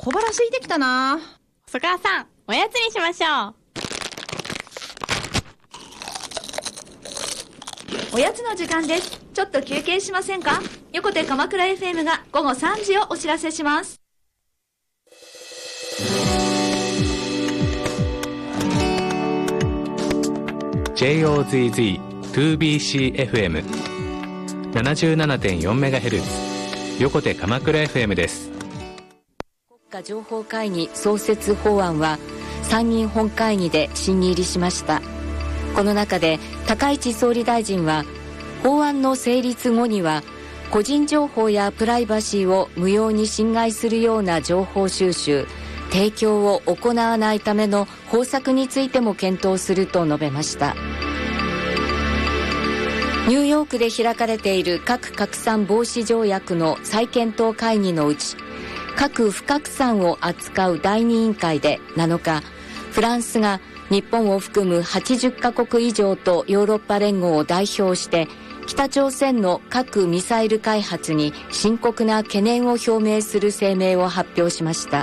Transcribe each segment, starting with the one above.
小腹空いてきたな。 細川さん、おやつにしましょう。 おやつの時間です。ちょっと休憩しませんか？横手鎌倉 FM が午後3時をお知らせします。 JOZZ2BCFM77.4MHz 横手鎌倉 FM です。 国家情報会議創設法案は参議院本会議で審議入りしました。この中で高市総理大臣は、法案の成立後には個人情報やプライバシーを無用に侵害するような情報収集提供を行わないための方策についても検討すると述べました。ニューヨークで開かれている核拡散防止条約の再検討会議のうち、核不拡散を扱う第二委員会で7日、フランスが日本を含む80カ国以上とヨーロッパ連合を代表して北朝鮮の核・ミサイル開発に深刻な懸念を表明する声明を発表しました。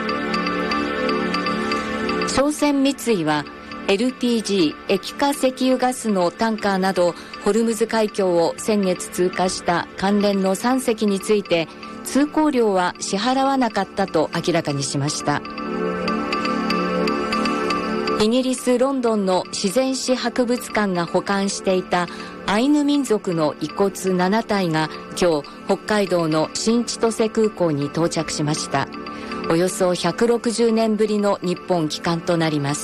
商船三井は LPG 液化石油ガスのタンカーなどホルムズ海峡を先月通過した関連の3隻について通行料は支払わなかったと明らかにしました。イギリス・ロンドンの自然史博物館が保管していたアイヌ民族の遺骨7体が今日北海道の新千歳空港に到着しました。およそ160年ぶりの日本帰還となります。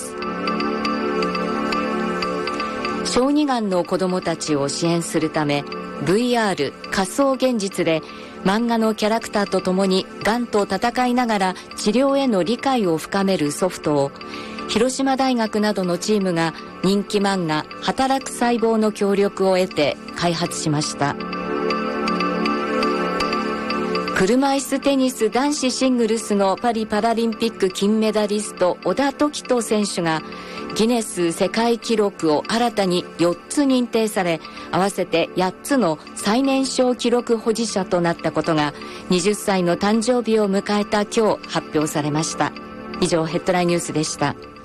小児がんの子どもたちを支援するため VR 仮想現実で漫画のキャラクターとともにがんと闘いながら治療への理解を深めるソフトを広島大学などのチームが人気漫画働く細胞の協力を得て開発しました。車椅子テニス男子シングルスのパリパラリンピック金メダリスト小田凱人選手がギネス世界記録を新たに4つ認定され、合わせて8つの最年少記録保持者となったことが20歳の誕生日を迎えた今日発表されました。以上ヘッドラインニュースでした。